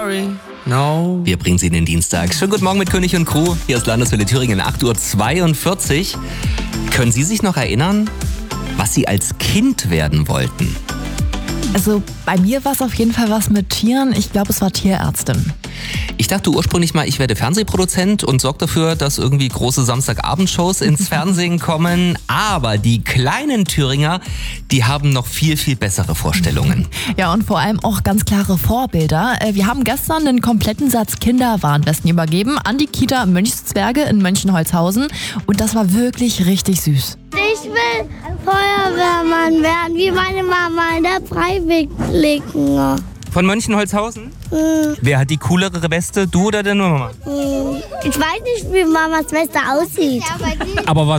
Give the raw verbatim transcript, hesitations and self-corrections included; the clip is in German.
sorry, no. Wir bringen Sie in den Dienstag. Schönen guten Morgen mit König und Crew. Hier ist Landeswelle Thüringen, acht Uhr zweiundvierzig. Können Sie sich noch erinnern, was Sie als Kind werden wollten? Also bei mir war es auf jeden Fall was mit Tieren. Ich glaube, es war Tierärztin. Ich dachte ursprünglich mal, ich werde Fernsehproduzent und sorge dafür, dass irgendwie große Samstagabendshows ins Fernsehen kommen. Aber die kleinen Thüringer, die haben noch viel, viel bessere Vorstellungen. Ja, und vor allem auch ganz klare Vorbilder. Wir haben gestern einen kompletten Satz Kinderwarnwesten übergeben an die Kita Mönchszwerge in Mönchenholzhausen. Und das war wirklich richtig süß. Ich will Feuerwehrmann werden, wie meine Mama in der Freiwilligen. Von Mönchenholzhausen? Hm. Wer hat die coolere Weste, du oder deine Mama? Hm. Ich weiß nicht, wie Mamas Weste aussieht. Aber was